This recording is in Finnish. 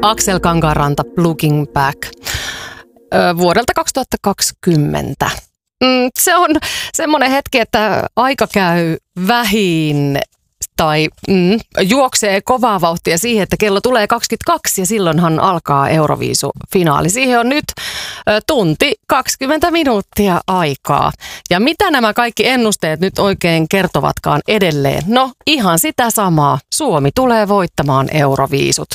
Aksel Kangaanranta, Looking Back, vuodelta 2020. Se on semmoinen hetki, että aika käy vähin tai juoksee kovaa vauhtia siihen, että kello tulee 22 ja silloinhan alkaa Euroviisu-finaali. Siihen on nyt tunti 20 minuuttia aikaa. Ja mitä nämä kaikki ennusteet nyt oikein kertovatkaan edelleen? No ihan sitä samaa. Suomi tulee voittamaan Euroviisut.